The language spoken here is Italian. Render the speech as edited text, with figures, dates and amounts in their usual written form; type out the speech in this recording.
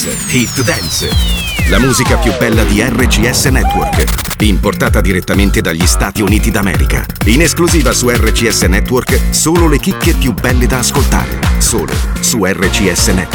Dance, Hit Dance. La musica più bella di RCS Network, importata direttamente dagli Stati Uniti d'America. In esclusiva su RCS Network, solo le chicche più belle da ascoltare. Solo su RCS Network.